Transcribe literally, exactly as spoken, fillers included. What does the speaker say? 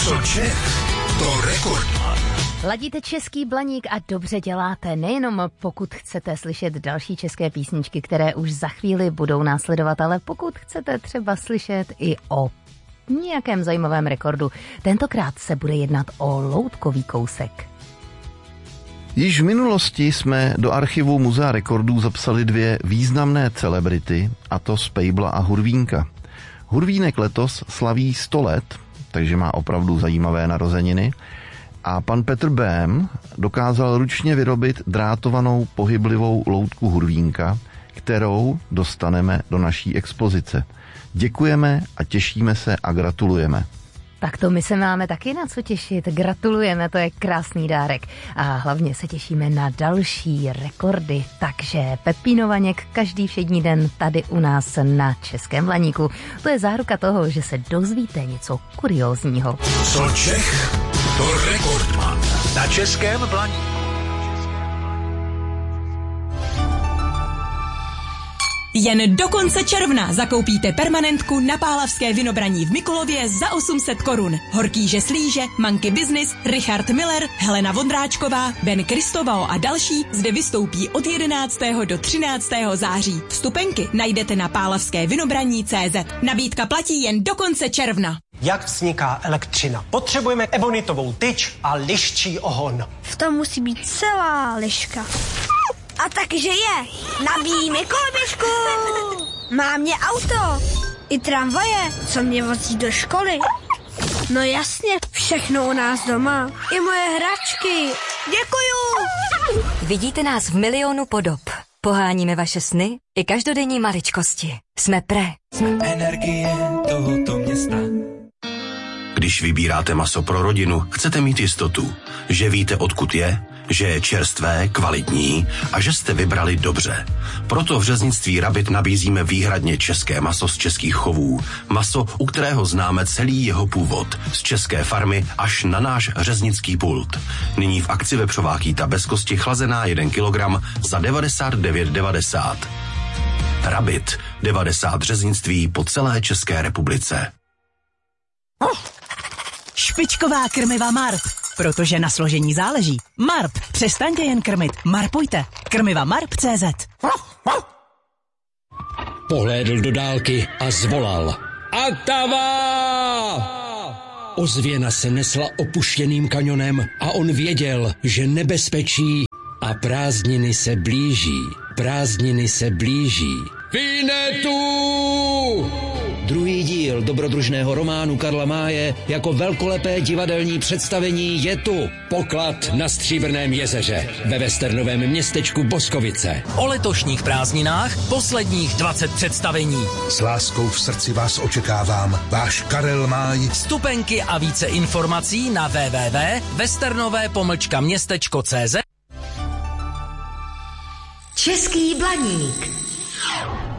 Co Čech, to Rekordman. Ladíte Český Blaník a dobře děláte, nejenom pokud chcete slyšet další české písničky, které už za chvíli budou následovat, ale pokud chcete třeba slyšet i o nějakém zajímavém rekordu. Tentokrát se bude jednat o loutkový kousek. Již v minulosti jsme do archivu Muzea rekordů zapsali dvě významné celebrity, a to Spejbla a Hurvínka. Hurvínek letos slaví sto let, takže má opravdu zajímavé narozeniny. A pan Petr Bém dokázal ručně vyrobit drátovanou pohyblivou loutku Hurvínka, kterou dostaneme do naší expozice. Děkujeme a těšíme se a gratulujeme. Tak to my se máme taky na co těšit. Gratulujeme, to je krásný dárek. A hlavně se těšíme na další rekordy. Takže Pepíno Vaněk každý všední den tady u nás na Českém Blaníku. To je záruka toho, že se dozvíte něco kuriózního. Co Čech, to Rekordman na Českém Blaníku. Jen do konce června zakoupíte permanentku na Pálavské Vinobraní v Mikulově za osm set korun. Horkýže Slíže, Monkey Business, Richard Miller, Helena Vondráčková, Ben Kristovao a další zde vystoupí od jedenáctého do třináctého září. Vstupenky najdete na pálavské vinobraní tečka cé zet. Nabídka platí jen do konce června. Jak vzniká elektřina? Potřebujeme ebonitovou tyč a liščí ohon. V tom musí být celá liška. A takže je. Nabíjí mi koloběžku. Má mě auto. I tramvaje, co mě vozí do školy. No jasně, všechno u nás doma. I moje hračky. Děkuju. Vidíte nás v milionu podob. Poháníme vaše sny i každodenní maličkosti. Jsme Pre. Energie tohoto města. Když vybíráte maso pro rodinu, chcete mít jistotu, že víte, odkud je, že je čerstvé, kvalitní a že jste vybrali dobře. Proto v řeznictví Rabit nabízíme výhradně české maso z českých chovů. Maso, u kterého známe celý jeho původ. Z české farmy až na náš řeznický pult. Nyní v akci vepřová kýta bez kosti chlazená jeden kilogram za devadesát devět devadesát. Rabit. devadesát řeznictví po celé České republice. Špičková krmiva Marp, protože na složení záleží. Marp, přestaňte jen krmit, marpujte. Krmiva Marp tečka cé zet. Pohlédl do dálky a zvolal. Atava! Ozvěna se nesla opuštěným kanionem a on věděl, že nebezpečí a prázdniny se blíží. Prázdniny se blíží. Vinetu! Druhý díl dobrodružného románu Karla Máje jako velkolepé divadelní představení je tu. Poklad na Stříbrném jezeře ve westernovém městečku Boskovice. O letošních prázdninách posledních dvacet představení. S láskou v srdci vás očekávám. Váš Karel Máj. Vstupenky a více informací na w w w tečka westernové pomlčka městečko tečka cé zet. Český Blaník.